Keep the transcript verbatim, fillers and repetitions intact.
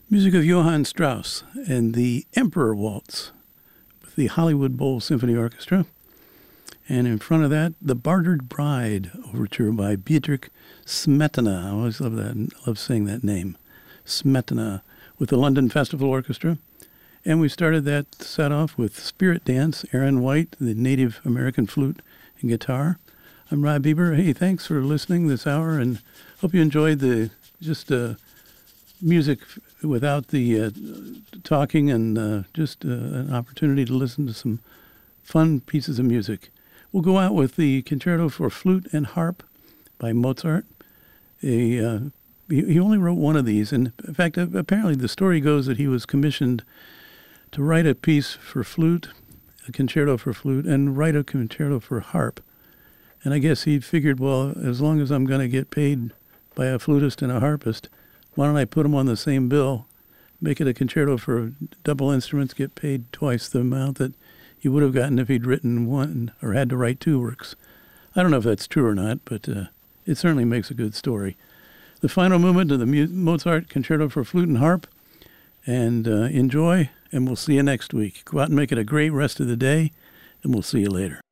Music of Johann Strauss and the Emperor Waltz with the Hollywood Bowl Symphony Orchestra. And in front of that, The Bartered Bride Overture by Dietrich Smetana. I always love that. I love saying that name. Smetana with the London Festival Orchestra. And we started that set off with Spirit Dance, Aaron White, the Native American flute and guitar. I'm Rob Bieber. Hey, thanks for listening this hour, and hope you enjoyed the just uh, music without the uh, talking, and uh, just uh, an opportunity to listen to some fun pieces of music. We'll go out with the Concerto for Flute and Harp by Mozart. A, uh, he, he only wrote one of these, and in fact, apparently the story goes that he was commissioned to write a piece for flute, a concerto for flute, and write a concerto for harp. And I guess he figured, well, as long as I'm going to get paid by a flutist and a harpist, why don't I put them on the same bill, make it a concerto for double instruments, get paid twice the amount that he would have gotten if he'd written one or had to write two works. I don't know if that's true or not, but uh, it certainly makes a good story. The final movement of the Mozart Concerto for Flute and Harp, and uh, enjoy, and we'll see you next week. Go out and make it a great rest of the day, and we'll see you later.